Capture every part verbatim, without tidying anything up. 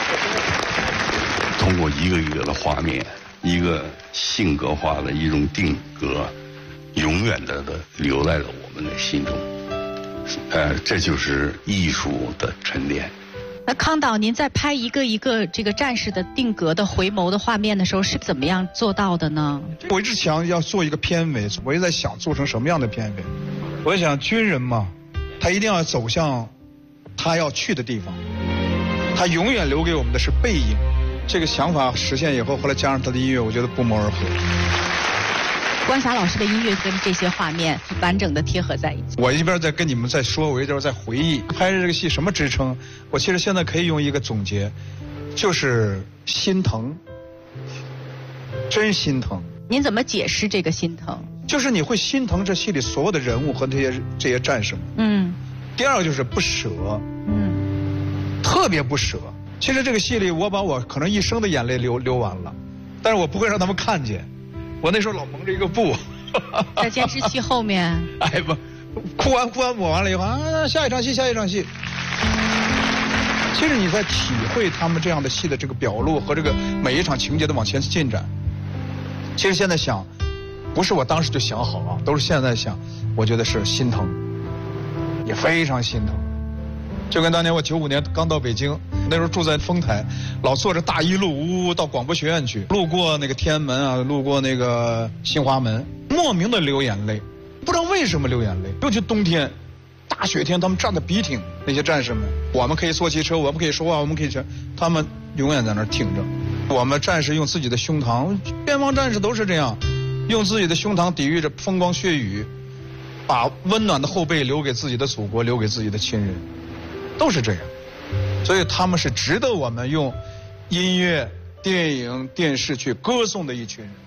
通过一个一个的画面，一个性格化的一种定格，永远的的留在了我们的心中。呃，这就是艺术的沉淀。 那康导，您在拍一个一个这个战士的定格的回眸的画面的时候，是怎么样做到的呢？ 我一直想要做一个片尾，我也在想做成什么样的片尾。我想军人嘛，他一定要走向他要去的地方，他永远留给我们的是背影。这个想法实现以后，后来加上他的音乐，我觉得不谋而合。 关霞老师的音乐跟这些画面完整的贴合在一起。 我一边在跟你们在说，我一边在回忆拍这个戏什么支撑。我其实现在可以用一个总结，就是心疼，真心疼。 您怎么解释这个心疼？ 就是你会心疼这戏里所有的人物和这些这些战士们。 嗯。 第二个就是不舍。嗯。特别不舍。其实这个戏里，我把我可能一生的眼泪流流完了，但是我不会让他们看见。我那时候老蒙着一个布， 在监视器后面。 哎不，哭完哭完抹完了以后啊，下一场戏，下一场戏。其实你在体会他们这样的戏的这个表露和这个每一场情节的往前进展。其实现在想，不是我当时就想好啊，都是现在想，我觉得是心疼，也非常心疼。就跟当年我九五年刚到北京，那时候住在丰台，老坐着大一路呜呜到广播学院去，路过那个天安门啊，路过那个新华门，莫名的流眼泪，不知道为什么流眼泪。尤其冬天，大雪天，他们站得笔挺，那些战士们，我们可以坐汽车，我们可以说话，我们可以去，他们永远在那儿挺着。我们战士用自己的胸膛，边防战士都是这样，用自己的胸膛抵御着风光血雨，把温暖的后背留给自己的祖国，留给自己的亲人。都是这样，所以他们是值得我们用音乐、电影、电视去歌颂的一群人。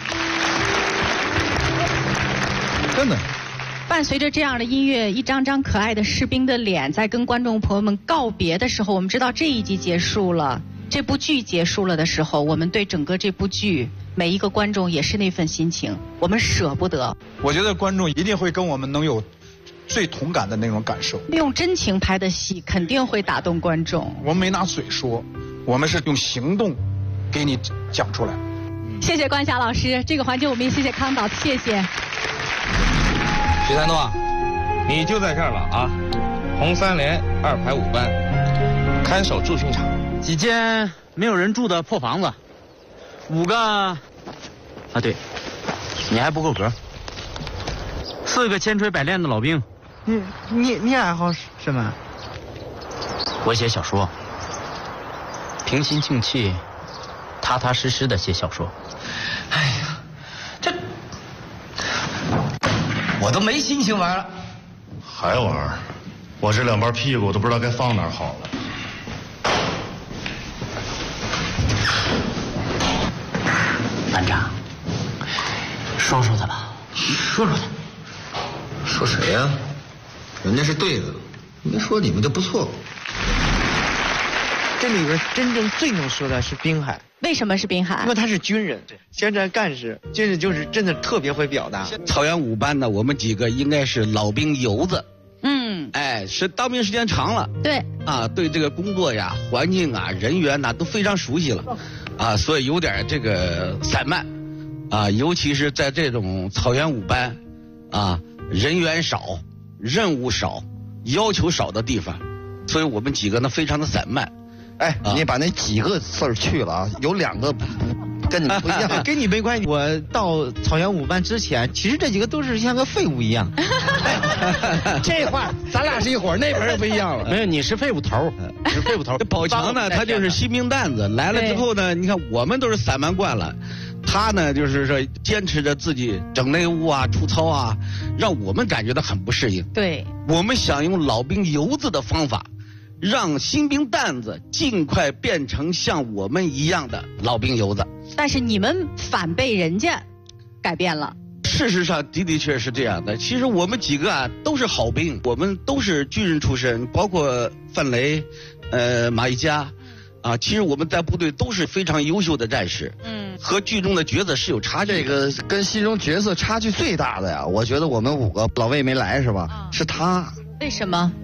真的。 伴随着这样的音乐，一张张可爱的士兵的脸在跟观众朋友们告别的时候，我们知道这一集结束了，这部剧结束了的时候，我们对整个这部剧每一个观众也是那份心情，我们舍不得。 我觉得观众一定会跟我们能有最同感的那种感受。 用真情拍的戏肯定会打动观众。 我们没拿嘴说，我们是用行动给你讲出来。 谢谢关霞老师，这个环节我们也谢谢康导，谢谢。 许三多，你就在这儿了啊！红三连二排五班，看守驻训场， 几间没有人住的破房子，五个啊对，你还不够格。四个千锤百炼的老兵。 你你你爱好什么？ 我写小说，平心静气，踏踏实实的写小说。 哎呀，这我都没心情玩了。 还玩？我这两瓣屁股都不知道该放哪儿好了。 班长，说说他吧，说说他。 说谁呀、啊？人家是对的，没说你们就不错。 这里边真正最能说的是滨海。 为什么是滨海？ 因为他是军人，宣战干事，军人就是真的特别会表达。 草原五班呢，我们几个应该是老兵油子。 嗯， 哎，是当兵时间长了。 对。 啊，对这个工作呀、环境啊、人员呐、啊、都非常熟悉了，啊，所以有点这个散漫，啊，尤其是在这种草原五班，啊，人员少、任务少、要求少的地方，所以我们几个呢非常的散漫。 哎，啊、你把那几个字儿去了啊，有两个跟你不一样， 跟你没关系。我到草原五班之前，其实这几个都是像个废物一样。 这话咱俩是一伙儿，那边又不一样了。 没有，你是废物头，你是废物头。 宝强呢，他就是新兵蛋子，来了之后呢，你看我们都是散漫惯了，他呢就是说坚持着自己整内务啊、出操啊，让我们感觉到很不适应。 对， 我们想用老兵油子的方法，让新兵蛋子尽快变成像我们一样的老兵油子。 但是你们反被人家改变了。 事实上的的确是这样的，其实我们几个啊都是好兵，我们都是军人出身，包括范雷、呃马一佳啊，其实我们在部队都是非常优秀的战士。嗯，和剧中的角色是有差距的。 这个跟戏中角色差距最大的呀，我觉得我们五个老魏没来是吧？啊、是他。 为什么？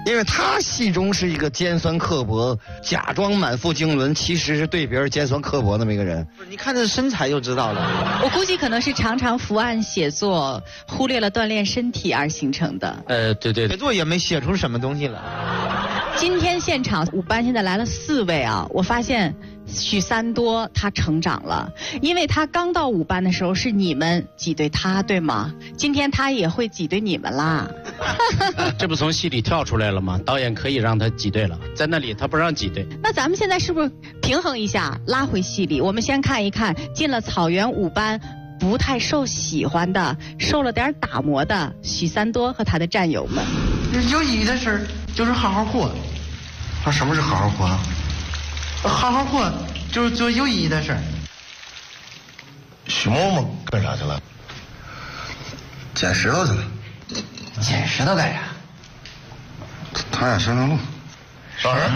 因为他戏中是一个尖酸刻薄、假装满腹经纶，其实是对别人尖酸刻薄那么一个人。 你看这身材就知道了。 我估计可能是常常伏案写作，忽略了锻炼身体而形成的。 呃，对对写作也没写出什么东西来。 今天现场五班现在来了四位啊，我发现许三多他成长了，因为他刚到五班的时候是你们挤兑他，对吗？今天他也会挤兑你们啦。 这不从戏里跳出来了吗？导演可以让他挤兑了，在那里他不让挤兑。 那咱们现在是不是平衡一下，拉回戏里？我们先看一看进了草原五班不太受喜欢的、受了点打磨的许三多和他的战友们。 有意义的事儿就是好好活。 他什么是好好活啊？ 好好活就是做有意义的事儿。 许嬷嬷干啥去了？ 捡石头去了。 捡石头干啥？ 他想修条路。 啥人？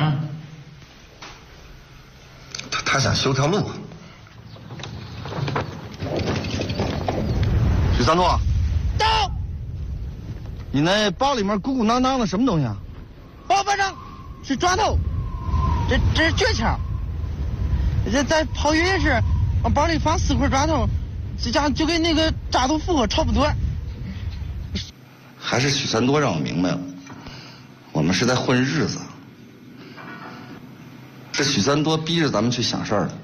他他想修条路。 许三多，到！你那包里面鼓鼓囊囊的什么东西啊？ 报班长，是抓头，这这是倔强。这在跑越野时，往包里放四块抓头，这家就跟那个炸豆腐差不多。 还是许三多让我明白了，我们是在混日子，是许三多逼着咱们去想事儿的。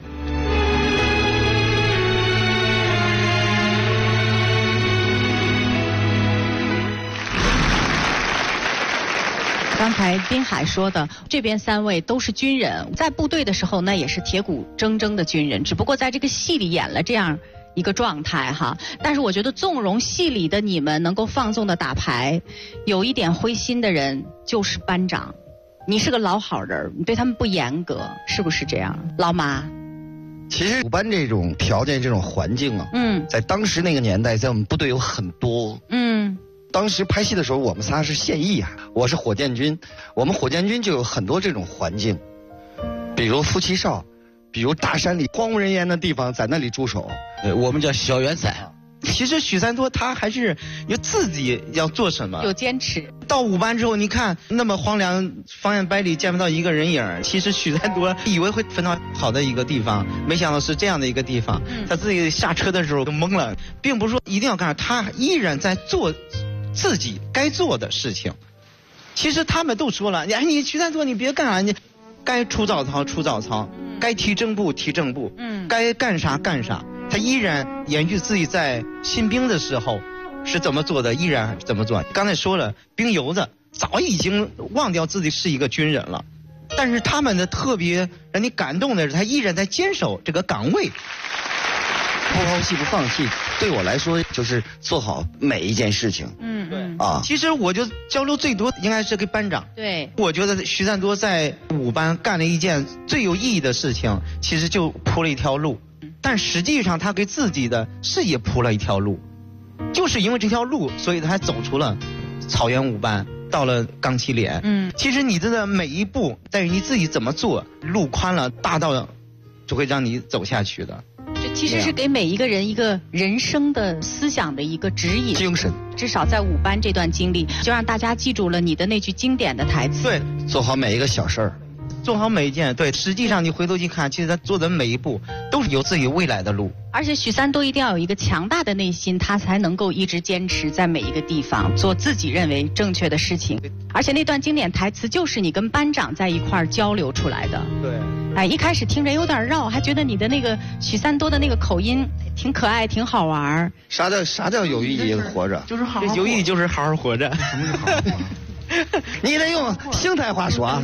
刚才滨海说的，这边三位都是军人，在部队的时候那也是铁骨铮铮的军人，只不过在这个戏里演了这样一个状态哈。但是我觉得纵容戏里的你们能够放纵的打牌，有一点灰心的人就是班长。你是个老好人，你对他们不严格，是不是这样？老马。 其实五班这种条件、这种环境啊， 嗯， 在当时那个年代，在我们部队有很多。 嗯。 当时拍戏的时候，我们仨是现役啊，我是火箭军，我们火箭军就有很多这种环境，比如夫妻哨，比如大山里荒无人烟的地方，在那里驻守。 对，我们叫小圆伞。 其实许三多他还是有自己要做什么， 有坚持。 到五班之后，你看那么荒凉，方圆百里见不到一个人影。其实许三多以为会分到好的一个地方，没想到是这样的一个地方。嗯、他自己下车的时候都懵了，并不是说一定要干啥，他依然在做自己该做的事情。其实他们都说了，哎，你许三多你别干啥，你该出早操出早操，嗯、该提正步提正步，嗯，该干啥干啥。他依然延续自己在新兵的时候是怎么做的，依然怎么做。刚才说了，兵油子早已经忘掉自己是一个军人了，但是他们的特别让你感动的是，他依然在坚守这个岗位。 不抛弃不放弃，对我来说就是做好每一件事情。 嗯嗯啊， 其实我就交流最多应该是跟班长。 对， 我觉得许三多在五班干了一件最有意义的事情，其实就铺了一条路。但实际上他给自己的事业铺了一条路，就是因为这条路，所以他走出了草原五班，到了钢七连。嗯，其实你的每一步在于你自己怎么做，路宽了大道就会让你走下去的。 这其实是给每一个人一个人生的思想的一个指引精神。 至少在五班这段经历，就让大家记住了你的那句经典的台词。 对， 做好每一个小事儿。 做好每一件，对，实际上你回头去看，其实他做的每一步都是有自己未来的路。 而且许三多一定要有一个强大的内心，他才能够一直坚持在每一个地方做自己认为正确的事情。而且那段经典台词就是你跟班长在一块儿交流出来的。 对。 哎，一开始听着有点绕，还觉得你的那个许三多的那个口音挺可爱，挺好玩。 啥叫啥叫有意义的活着？ 就是好好活。 有意义就是好好活着。 什么是好好活？ 你得用邢台话说。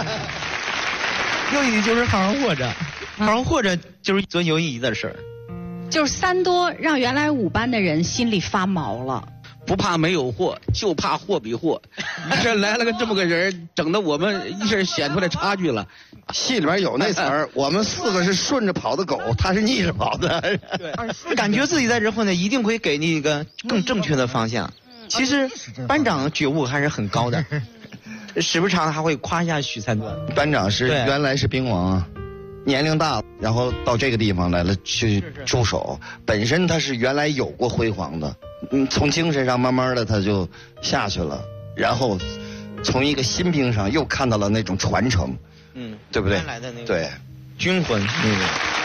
有意义就是好好活着，好好活着就是做有意义的事儿。 就是三多让原来五班的人心里发毛了。 不怕没有货，就怕货比货。一下来了个这么个人，整得我们一下显出来差距了。 戏里边有那词儿，我们四个是顺着跑的狗，他是逆着跑的。 对，感觉自己在这混呢，一定会给你一个更正确的方向。其实班长觉悟还是很高的。时不常还会夸一下许三多。 班长是原来是兵王，年龄大了，然后到这个地方来了去驻守，本身他是原来有过辉煌的，嗯，从精神上慢慢的他就下去了，然后从一个新兵上又看到了那种传承， 嗯， 对不对？ 原来的那个对， 军魂那个。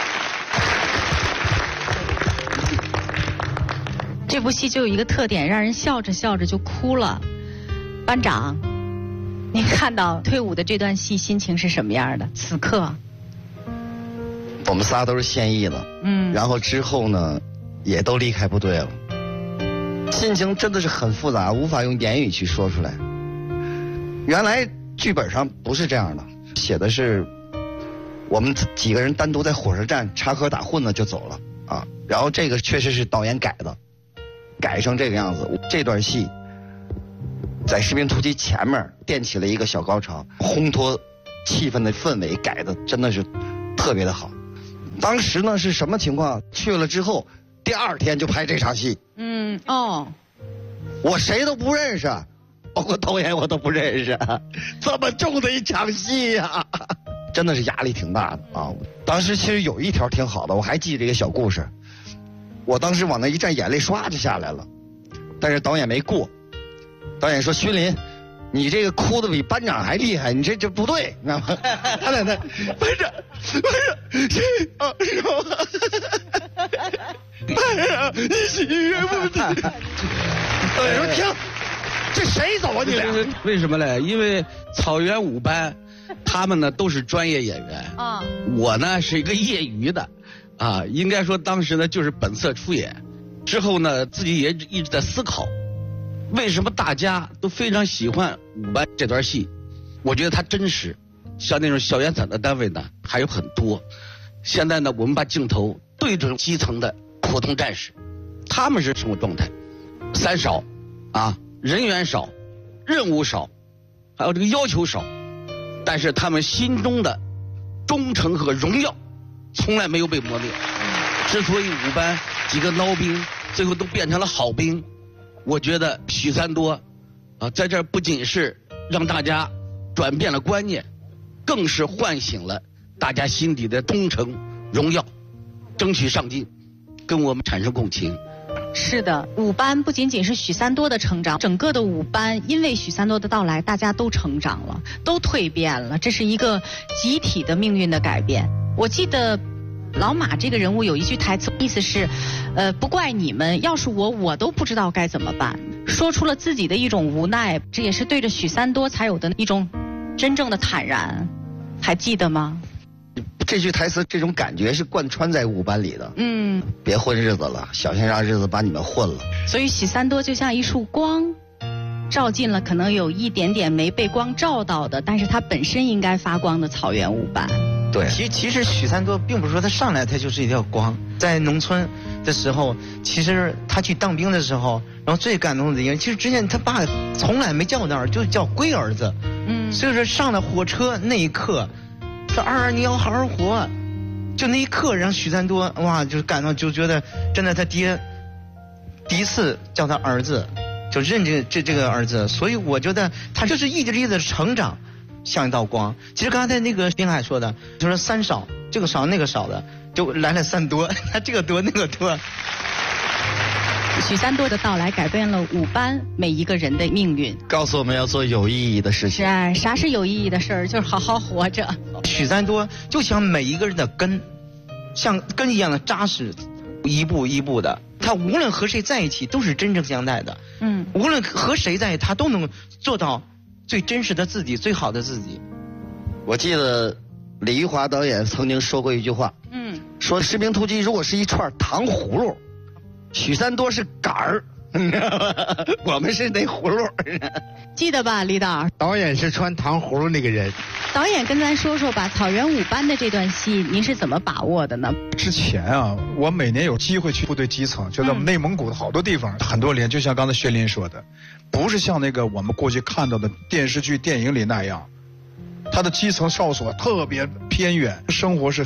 这部戏就有一个特点，让人笑着笑着就哭了。班长，您看到退伍的这段戏，心情是什么样的？此刻， 我们仨都是现役的， 嗯， 然后之后呢，也都离开部队了，心情真的是很复杂，无法用言语去说出来。原来剧本上不是这样的，写的是我们几个人单独在火车站插科打诨的就走了啊，然后这个确实是导演改的，改成这个样子。这段戏在士兵突击前面垫起了一个小高潮，烘托气氛的氛围改的真的是特别的好。当时呢是什么情况？去了之后，第二天就拍这场戏。 嗯，哦， 我谁都不认识，包括导演我都不认识，这么重的一场戏呀、啊，真的是压力挺大的啊。当时其实有一条挺好的，我还记着一个小故事。我当时往那一站，眼泪唰就下来了，但是导演没过。导演说：“徐林，你这个哭的比班长还厉害，你这这不对，你知道吗？”他在那，班长，班长，谁啊？是吧？班长，你喜悦不喜？导演说：“停，这谁走啊？你俩？ 为什么呢？因为草原五班，他们呢都是专业演员啊，我呢是一个业余的。”啊，应该说当时呢就是本色出演，之后呢自己也一直在思考，为什么大家都非常喜欢五班这段戏？我觉得它真实，像那种小圆伞的单位呢还有很多。现在呢我们把镜头对准基层的普通战士，他们是什么状态？三少，啊，人员少，任务少，还有这个要求少，但是他们心中的忠诚和荣耀从来没有被磨灭。之所以五班几个孬兵最后都变成了好兵，我觉得许三多啊，在这儿不仅是让大家转变了观念，更是唤醒了大家心底的忠诚荣耀，争取上进，跟我们产生共情。 是的，五班不仅仅是许三多的成长，整个的五班因为许三多的到来，大家都成长了，都蜕变了，这是一个集体的命运的改变。我记得老马这个人物有一句台词，意思是，呃，不怪你们，要是我，我都不知道该怎么办。说出了自己的一种无奈，这也是对着许三多才有的一种真正的坦然，还记得吗？ 这句台词这种感觉是贯穿在五班里的。 嗯， 别混日子了，小心让日子把你们混了。 所以许三多就像一束光，照进了可能有一点点没被光照到的，但是它本身应该发光的草原五班。 对， 其其实许三多并不是说他上来他就是一条光，在农村的时候，其实他去当兵的时候，然后最感动的一个，其实之前他爸从来没叫过那儿，就叫龟儿子。嗯，所以说上了火车那一刻，说二儿你要好好活，就那一刻让许三多哇就感动，就觉得真的他爹第一次叫他儿子，就认这这这个儿子，所以我觉得他就是一直一直的成长。像一道光。其实刚才那个滨海说的，就是三少，这个少那个少的，就来了三多，他这个多那个多。 许三多的到来改变了五班每一个人的命运， 告诉我们要做有意义的事情。 是啊，啥是有意义的事儿？就是好好活着。 许三多就像每一个人的根，像根一样的扎实，一步一步的。他无论和谁在一起，都是真正相待的。嗯，无论和谁在一起，他都能做到最真实的自己，最好的自己。 我记得李玉华导演曾经说过一句话，嗯，说士兵突击如果是一串糖葫芦，许三多是杆儿，我们是那葫芦。 记得吧，李导？ 导演是穿糖葫芦那个人。 导演跟咱说说吧，草原五班的这段戏，您是怎么把握的呢？ 之前啊，我每年有机会去部队基层，就在我们内蒙古的好多地方，嗯、很多连，就像刚才薛林说的，不是像那个我们过去看到的电视剧、电影里那样，他的基层哨所特别偏远，生活是